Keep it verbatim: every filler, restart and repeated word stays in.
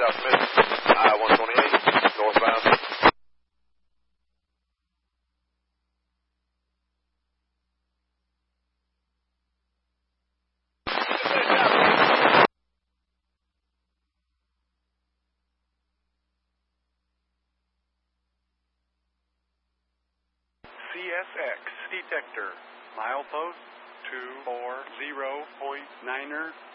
Smith, I one twenty-eight, northbound. C S X detector, milepost two four zero point niner.